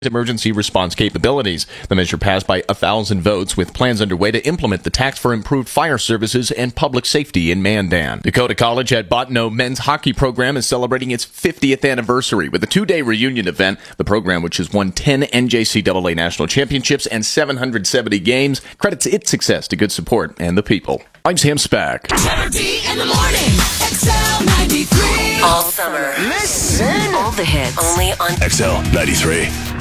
emergency response capabilities. The measure passed by 1,000 votes with plans underway to implement the tax for improved fire services and public safety in Mandan. Dakota College at Bottineau men's hockey program is celebrating its 50th anniversary with a two-day reunion event. The program, which has won 10 NJCAA national championships and 770 games, credits its success to good support and the people. I'm Sam Spack. Saturday in the morning, XL 93. All summer. Listen. All the hits. Only on XL 93.